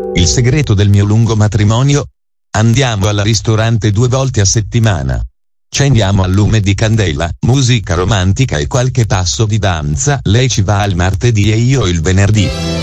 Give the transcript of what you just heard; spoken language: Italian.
Il segreto del mio lungo matrimonio? Andiamo al ristorante 2 volte a settimana. Ceniamo al lume di candela, musica romantica e qualche passo di danza. Lei ci va il martedì e io il venerdì.